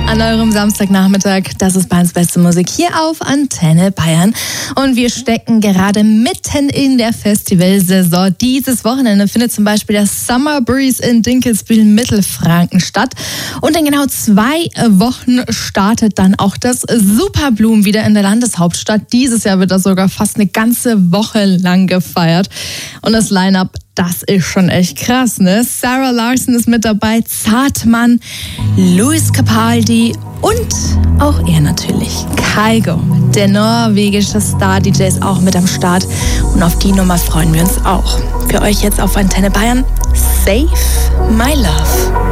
an eurem Samstagnachmittag. Das ist Bayerns beste Musik hier auf Antenne Bayern. Und wir stecken gerade mitten in der Festivalsaison. Dieses Wochenende findet zum Beispiel der Summer Breeze in Dinkelsbühl Mittelfranken statt. Und in genau 2 Wochen startet dann auch das Superblumen wieder in der Landeshauptstadt. Dieses Jahr wird das sogar fast eine ganze Woche lang gefeiert. Und das Line-Up, das ist schon echt krass, ne? Sarah Larsson ist mit dabei, Zartmann, Luis Capaldi und auch er natürlich, Kygo. Der norwegische Star-DJ ist auch mit am Start und auf die Nummer freuen wir uns auch. Für euch jetzt auf Antenne Bayern, Save My Love.